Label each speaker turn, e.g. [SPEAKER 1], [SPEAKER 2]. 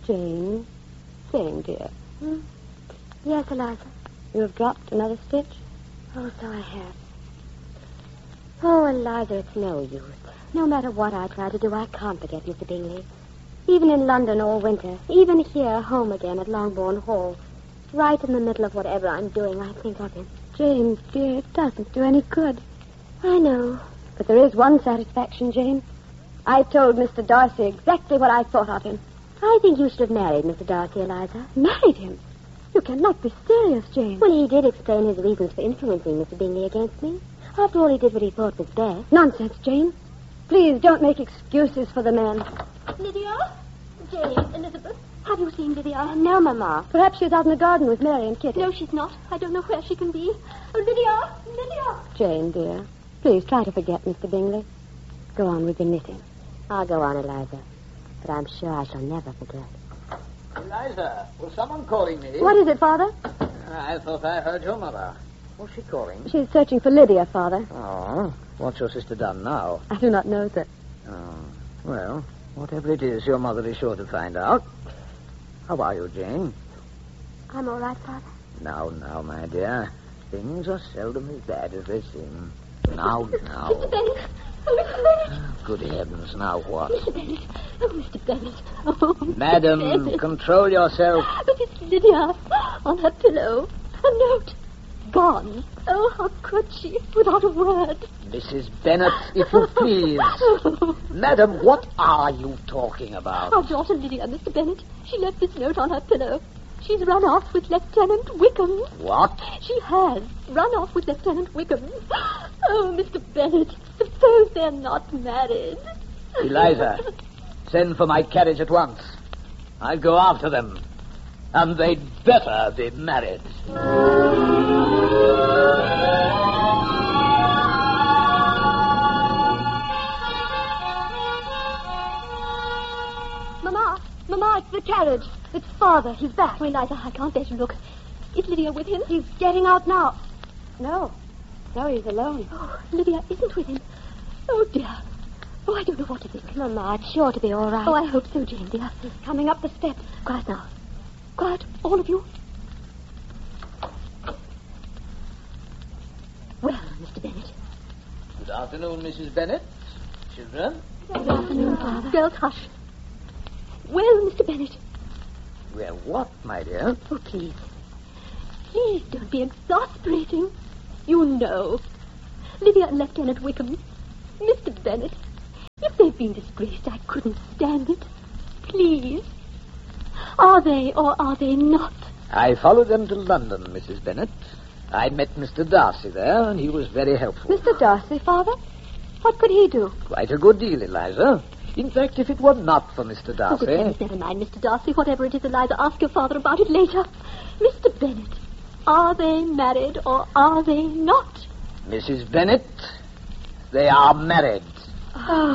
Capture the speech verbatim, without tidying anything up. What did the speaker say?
[SPEAKER 1] Jane. Jane, dear.
[SPEAKER 2] Hmm? Yes, Eliza.
[SPEAKER 1] You have dropped another stitch?
[SPEAKER 2] Oh, so I have.
[SPEAKER 1] Oh, Eliza, it's no use. No matter what I try to do, I can't forget Mister Bingley. Even in London all winter, even here, home again at Longbourn Hall, right in the middle of whatever I'm doing, I think of him. Jane, dear, it doesn't do any good.
[SPEAKER 2] I know.
[SPEAKER 1] But there is one satisfaction, Jane. I told Mister Darcy exactly what I thought of him. I think you should have married Mister Darcy, Eliza.
[SPEAKER 2] Married him? You cannot be serious, Jane.
[SPEAKER 1] Well, he did explain his reasons for influencing Mister Bingley against me. After all, he did what he thought was best.
[SPEAKER 2] Nonsense, Jane. Please don't make excuses for the man.
[SPEAKER 3] Lydia? Jane, Elizabeth, have you seen Lydia?
[SPEAKER 1] Uh, no, Mama.
[SPEAKER 2] Perhaps she's out in the garden with Mary and Kitty.
[SPEAKER 3] No, she's not. I don't know where she can be. Oh, Lydia! Lydia!
[SPEAKER 1] Jane, dear, please try to forget Mister Bingley. Go on with your knitting. I'll go on, Eliza. But I'm sure I shall never forget.
[SPEAKER 4] Eliza, was someone calling me?
[SPEAKER 2] What is it, Father?
[SPEAKER 4] I thought I heard your mother. Was she calling?
[SPEAKER 2] She's searching for Lydia, Father.
[SPEAKER 4] Oh, what's your sister done now?
[SPEAKER 2] I do not know, sir.
[SPEAKER 4] Oh, well, whatever it is, your mother is sure to find out. How are you, Jane?
[SPEAKER 2] I'm all right, Father.
[SPEAKER 4] Now, now, my dear. Things are seldom as bad as they seem. Now, now.
[SPEAKER 3] Mister Bennet! Oh, Mister Bennet!
[SPEAKER 4] Good heavens, now what?
[SPEAKER 3] Mister Bennet! Oh, Mister Bennet! Oh, Mister
[SPEAKER 4] Madam,
[SPEAKER 3] Bennet.
[SPEAKER 4] control yourself.
[SPEAKER 3] But it's Lydia on her pillow. A note. Gone. Oh, how could she, without a word?
[SPEAKER 4] Missus Bennet, if you please. Madam, what are you talking about?
[SPEAKER 3] Our daughter Lydia, Mister Bennet. She left this note on her pillow. She's run off with Lieutenant Wickham.
[SPEAKER 4] What?
[SPEAKER 3] She has run off with Lieutenant Wickham. Oh, Mister Bennet, suppose they're not married.
[SPEAKER 4] Eliza, send for my carriage at once. I'll go after them. And they'd better be married.
[SPEAKER 3] Mama, Mama, it's the carriage. It's Father. He's back. Oh, Eliza, I can't bear to look. Is Lydia with him?
[SPEAKER 2] He's getting out now. No. No, he's alone.
[SPEAKER 3] Oh, Lydia isn't with him. Oh, dear. Oh, I don't know what to think.
[SPEAKER 2] Mama, it's sure to be all right.
[SPEAKER 3] Oh, I hope so, Jane, dear.
[SPEAKER 2] He's coming up the steps.
[SPEAKER 3] Quiet now. Quiet, all of you. Well, Mister Bennet.
[SPEAKER 4] Good afternoon, Missus Bennet. Children.
[SPEAKER 3] Good afternoon, Father. Girls, hush. Well, Mister Bennet.
[SPEAKER 4] Well, what, my dear?
[SPEAKER 3] Oh, please. Please don't be exasperating. You know. Lydia and Lieutenant Wickham. Mister Bennet. If they've been disgraced, I couldn't stand it. Please. Are they or are they not?
[SPEAKER 4] I followed them to London, Missus Bennet. I met Mister Darcy there, and he was very helpful.
[SPEAKER 2] Mister Darcy, Father? What could he do?
[SPEAKER 4] Quite a good deal, Eliza. In fact, if it were not for Mister
[SPEAKER 3] Oh,
[SPEAKER 4] Darcy...
[SPEAKER 3] good heavens, never mind, Mister Darcy. Whatever it is, Eliza, ask your father about it later. Mister Bennet, are they married or are they not?
[SPEAKER 4] Missus Bennet, they are married.
[SPEAKER 2] Oh.